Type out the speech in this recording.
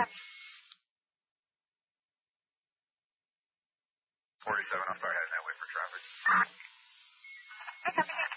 47, I'm sorry, heading that way for traffic.